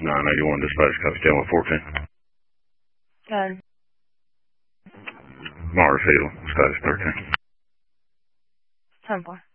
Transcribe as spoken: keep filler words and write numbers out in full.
nine eighty-one dispatch, copy ten one fourteen. Go ahead. Mars Hill, status thirteen. ten four.